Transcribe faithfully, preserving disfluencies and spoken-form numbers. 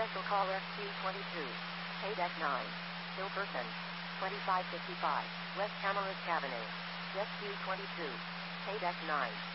Special call S Q twenty-two. K-Deck nine. Still person. twenty-five fifty-five. West Camarus Avenue. S Q twenty-two. K-Deck nine.